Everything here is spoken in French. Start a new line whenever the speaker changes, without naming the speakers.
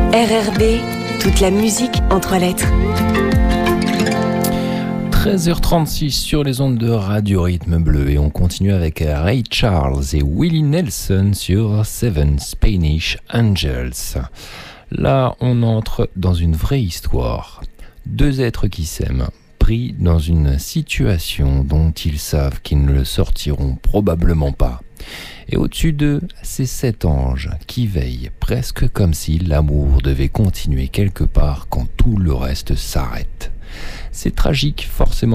RRB, toute la musique en 3 lettres.
13h36 sur les ondes de Radio Rythme Bleu et on continue avec Ray Charles et Willie Nelson sur Seven Spanish Angels. Là, on entre dans une vraie histoire. 2 êtres qui s'aiment, pris dans une situation dont ils savent qu'ils ne le sortiront probablement pas. Et au-dessus d'eux, c'est 7 anges qui veillent, presque comme si l'amour devait continuer quelque part quand tout le reste s'arrête. C'est tragique, forcément.